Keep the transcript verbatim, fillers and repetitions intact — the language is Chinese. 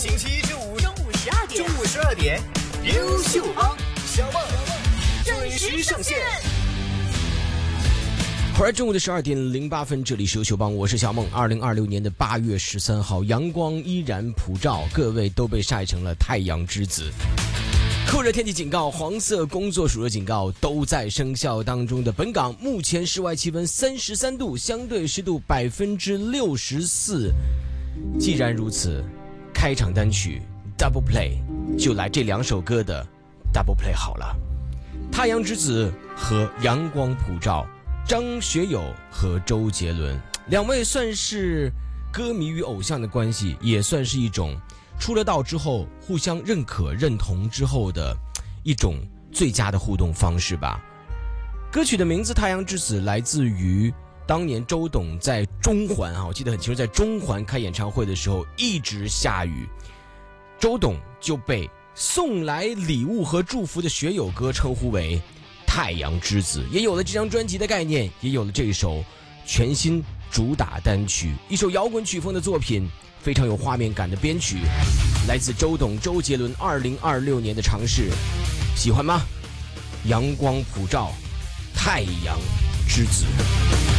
星期一至五中午十二点， 中午十二点，优秀帮小梦准时上线。 后来中午的十二点零八分，这里是优秀帮，我是小梦。二零二六年的八月十三号，阳光依然普照，各位都被晒成了太阳之子。酷热天气警告、黄色工作暑热警告都在生效当中的本港，目前室外气温三十三度，相对湿度百分之六十四。既然如此，开场单曲 Double Play 就来这两首歌的 Double Play 好了。太阳之子和阳光普照，张学友和周杰伦两位算是歌迷与偶像的关系，也算是一种出了道之后互相认可认同之后的一种最佳的互动方式吧。歌曲的名字《太阳之子》来自于当年周董在中环啊，我记得很清楚，在中环开演唱会的时候一直下雨，周董就被送来礼物和祝福的学友哥称呼为太阳之子，也有了这张专辑的概念，也有了这一首全新主打单曲，一首摇滚曲风的作品，非常有画面感的编曲，来自周董周杰伦二零二六年的尝试，喜欢吗？阳光普照，太阳之子。